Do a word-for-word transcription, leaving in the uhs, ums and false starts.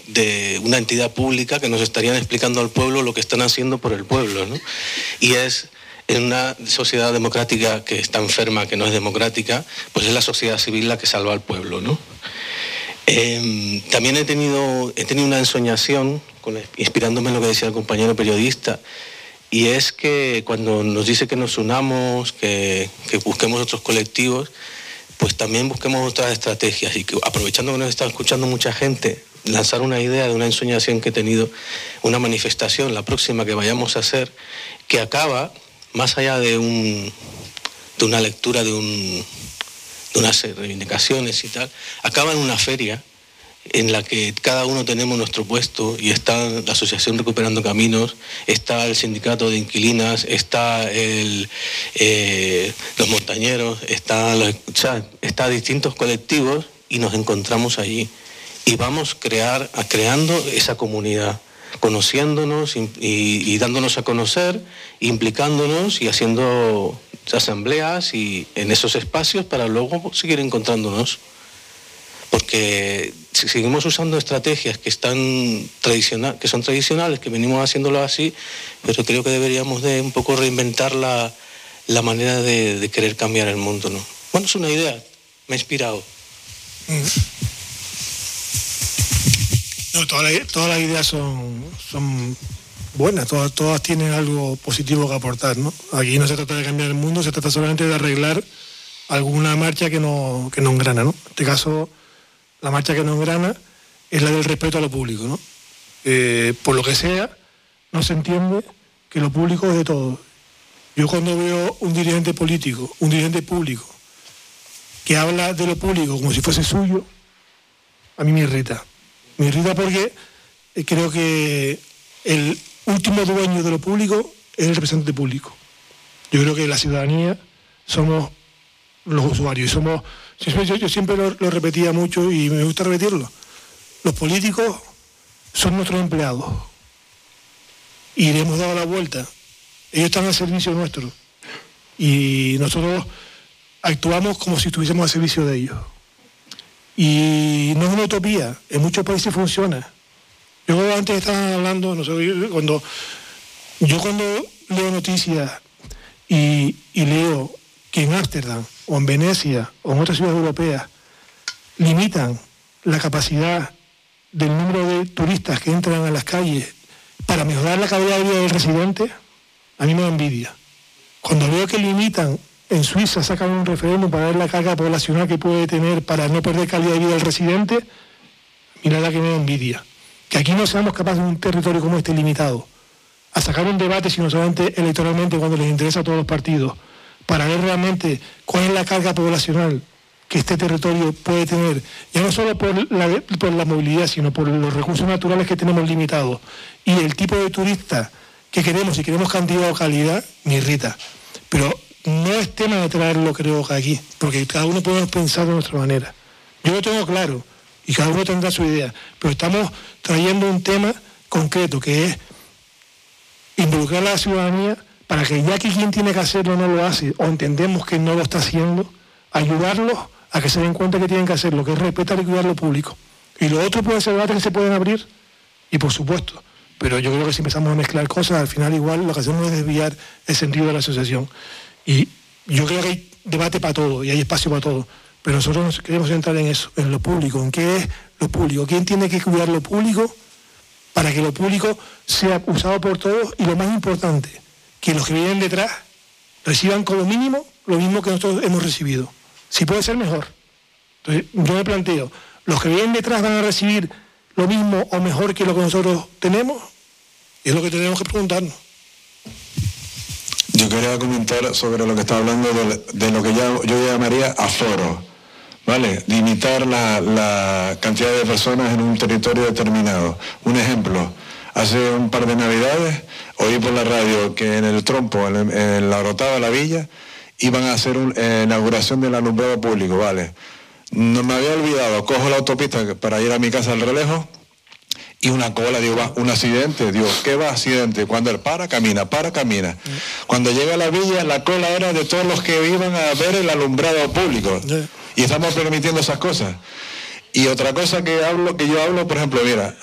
de una entidad pública que nos estarían explicando al pueblo lo que están haciendo por el pueblo, ¿no? Y es, en una sociedad democrática que está enferma, que no es democrática, pues es la sociedad civil la que salva al pueblo, ¿no? Eh, también he tenido, he tenido una ensoñación, con, inspirándome en lo que decía el compañero periodista, y es que cuando nos dice que nos unamos, que, que busquemos otros colectivos, pues también busquemos otras estrategias, y que, aprovechando que nos está escuchando mucha gente, lanzar una idea de una ensoñación que he tenido, una manifestación, la próxima que vayamos a hacer, que acaba, más allá de, un, de una lectura de, un, de unas reivindicaciones y tal, acaba en una feria en la que cada uno tenemos nuestro puesto, y está la Asociación Recuperando Caminos, está el Sindicato de Inquilinas, está el, eh, los montañeros, está, los, o sea, está distintos colectivos, y nos encontramos allí. Y vamos crear, a, creando esa comunidad, conociéndonos y, y, y dándonos a conocer, implicándonos y haciendo asambleas y en esos espacios para luego seguir encontrándonos. Porque si seguimos usando estrategias que están tradicional, que son tradicionales, que venimos haciéndolo así, pero creo que deberíamos de un poco reinventar la, la manera de, de querer cambiar el mundo, ¿no? Bueno, es una idea, me ha inspirado. No, todas las, todas las ideas son, son buenas, todas, todas tienen algo positivo que aportar, ¿no? Aquí no se trata de cambiar el mundo, se trata solamente de arreglar alguna marcha que no, que no engrana, ¿no? En este caso, la marcha que no engrana es la del respeto a lo público, ¿no? Eh, por lo que sea, no se entiende que lo público es de todo. Yo cuando veo un dirigente político, un dirigente público, que habla de lo público como si fuese suyo, a mí me irrita. Me irrita porque creo que el último dueño de lo público es el representante público. Yo creo que la ciudadanía somos los usuarios y somos... Yo, yo siempre lo, lo repetía mucho y me gusta repetirlo. Los políticos son nuestros empleados y le hemos dado la vuelta. Ellos están al servicio nuestro y nosotros actuamos como si estuviésemos al servicio de ellos. Y no es una utopía, en muchos países funciona. Yo antes estaba hablando, no sé, cuando yo cuando leo noticias y, y leo que en Ámsterdam o en Venecia o en otras ciudades europeas limitan la capacidad del número de turistas que entran a las calles para mejorar la calidad de vida del residente, a mí me da envidia. Cuando veo que limitan, en Suiza sacan un referéndum para ver la carga poblacional que puede tener para no perder calidad de vida del residente, mira la que me da envidia. Que aquí no seamos capaces de un territorio como este limitado, a sacar un debate, sino solamente electoralmente cuando les interesa a todos los partidos, para ver realmente cuál es la carga poblacional que este territorio puede tener, ya no solo por la, por la movilidad, sino por los recursos naturales que tenemos limitados, y el tipo de turista que queremos, si queremos cantidad o calidad, me irrita. Pero no es tema de traerlo, creo que aquí, porque cada uno podemos pensar de nuestra manera. Yo lo tengo claro, y cada uno tendrá su idea, pero estamos trayendo un tema concreto, que es involucrar a la ciudadanía para que ya que quien tiene que hacerlo no lo hace, o entendemos que no lo está haciendo, ayudarlos a que se den cuenta que tienen que hacerlo, que es respetar y cuidar lo público. Y lo otro puede ser debates que se pueden abrir, y por supuesto, pero yo creo que si empezamos a mezclar cosas, al final igual lo que hacemos es desviar el sentido de la asociación. Y yo creo que hay debate para todo, y hay espacio para todo, pero nosotros nos queremos centrar en eso, en lo público, en qué es lo público, quién tiene que cuidar lo público para que lo público sea usado por todos, y lo más importante, que los que vienen detrás reciban como mínimo lo mismo que nosotros hemos recibido. Si puede ser mejor. Entonces, yo me planteo, ¿los que vienen detrás van a recibir lo mismo o mejor que lo que nosotros tenemos? Es lo que tenemos que preguntarnos. Yo quería comentar sobre lo que está hablando de, de lo que yo, yo llamaría aforo, ¿vale? Limitar la, la cantidad de personas en un territorio determinado. Un ejemplo, hace un par de navidades oí por la radio que en el Trompo, en, en la Orotava de la Villa, iban a hacer una eh, inauguración del alumbrado público, ¿vale? No me había olvidado, cojo la autopista para ir a mi casa al Relejo, y una cola, digo, va, un accidente, digo, ¿qué va accidente? Cuando él para, camina, para, camina. Cuando llega a la villa, la cola era de todos los que iban a ver el alumbrado público. Y estamos permitiendo esas cosas. Y otra cosa que hablo, que yo hablo, por ejemplo, mira,